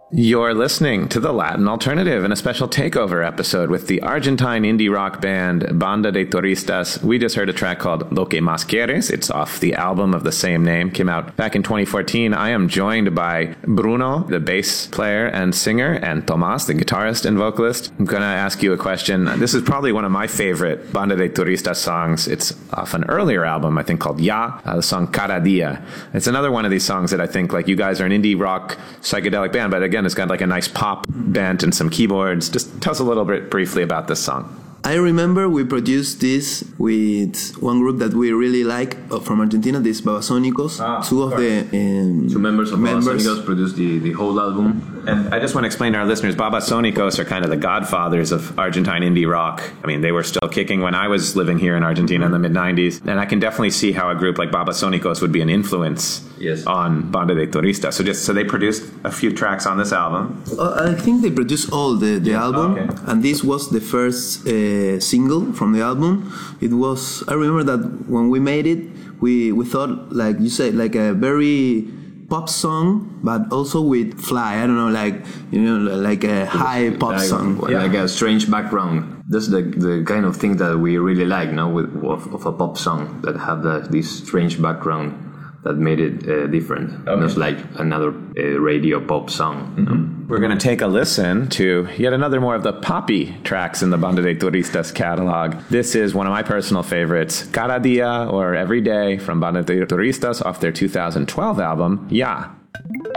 You're listening to the Latin Alternative in a special takeover episode with the Argentine indie rock band Banda de Turistas. We just heard a track called Lo que más quieres. It's off the album of the same name. Came out back in 2014. I am joined by Bruno, the bass player and singer, and Tomas, the guitarist and vocalist. I'm going to ask you a question. This is probably one of my favorite Banda de Turistas songs. It's off an earlier album, I think, called Ya, the song Cada Dia. It's another one of these songs that I think, like, you guys are an indie rock psychedelic band, but again, it's got like a nice pop bent and some keyboards. Just tell us a little bit briefly about this song. I remember we produced this with one group that we really like from Argentina, this Babasónicos. Two members of Babasónicos produced the whole album. And I just want to explain to our listeners, Babasónicos are kind of the godfathers of Argentine indie rock. I mean, they were still kicking when I was living here in Argentina in the mid-90s. And I can definitely see how a group like Babasónicos would be an influence on Banda de Turistas. So they produced a few tracks on this album. I think they produced all the album. Okay. And this was the first single from the album. It was, I remember that when we made it, we thought, like you said, like a very pop song, but also with fly. I don't know, like a high pop song. Like a strange background. That's the kind of thing that we really like, of a pop song that have this strange background that made it different. Okay. Not like another radio pop song. Mm-hmm. We're going to take a listen to yet another more of the poppy tracks in the Banda de Turistas catalog. This is one of my personal favorites, Cada Dia, or Every Day, from Banda de Turistas off their 2012 album, Ya.